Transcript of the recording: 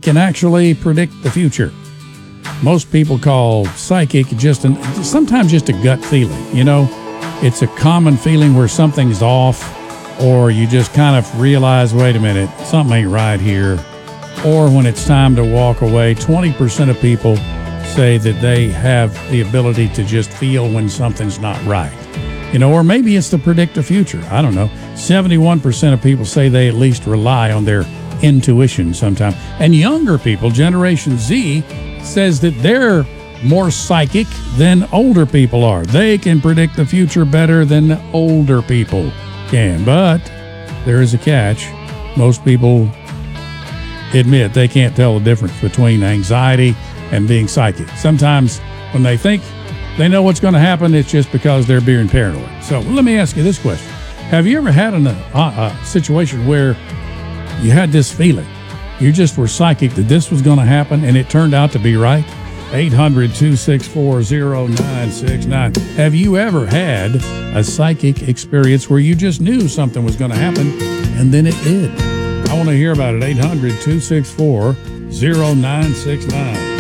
can actually predict the future. Most people call psychic sometimes just a gut feeling. It's a common feeling where something's off, or you just kind of realize, wait a minute, something ain't right here. Or when it's time to walk away, 20% of people say that they have the ability to just feel when something's not right. Or maybe it's to predict the future. I don't know. 71% of people say they at least rely on their intuition sometimes. And younger people, Generation Z, says that they're more psychic than older people are. They can predict the future better than older people can. But there is a catch. Most people admit they can't tell the difference between anxiety and being psychic. Sometimes when they think they know what's going to happen, it's just because they're being paranoid. So let me ask you this question. Have you ever had a situation where you had this feeling, you just were psychic that this was going to happen and it turned out to be right? 800-264-0969. Have you ever had a psychic experience where you just knew something was going to happen and then it did? I want to hear about it. 800-264-0969.